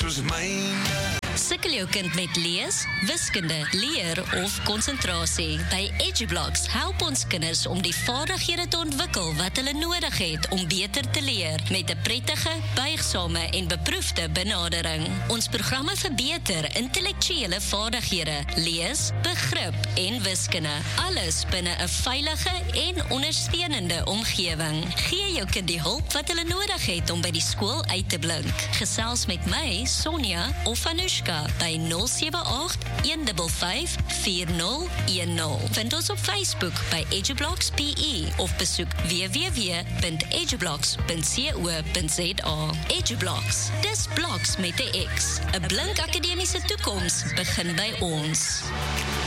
soos myne. Sukkel jou kind met lees, wiskunde, leer of konsentrasie? By EduBlocks help ons kinders om die vaardighede te ontwikkel wat hulle nodig het om beter te leer met 'n prettige, buigsame en beproefde benadering. Ons programme verbeter intellektuele vaardighede, lees, begrip en wiskunde. Alles binne 'n veilige en ondersteunende omgewing. Gee jou kind die hulp wat hulle nodig het om by die skool uit te blink. Gesels met my, Sonja of Anushka by 078-155-4010. Vind ons op Facebook by EduBlocks PE of besoek www.edublocks.co.za. EduBlocks, dis blocks met 'n X. 'n blink akademiese toekoms begin by ons.